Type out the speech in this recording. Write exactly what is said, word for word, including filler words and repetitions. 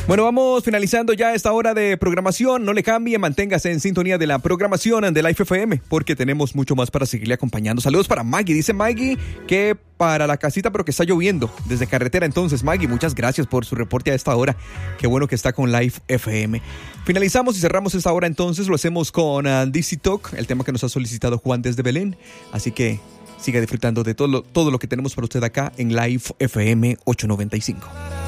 Bueno, vamos finalizando ya esta hora de programación. No le cambie, manténgase en sintonía de la programación de Life F M, porque tenemos mucho más para seguirle acompañando. Saludos para Maggie. Dice Maggie que para la casita, pero que está lloviendo desde carretera. Entonces, Maggie, muchas gracias por su reporte a esta hora. Qué bueno que está con Life F M. Finalizamos y cerramos esta hora, entonces lo hacemos con uh, D C Talk, el tema que nos ha solicitado Juan desde Belén. Así que siga disfrutando de todo lo, todo lo que tenemos para usted acá en Life F M ochocientos noventa y cinco.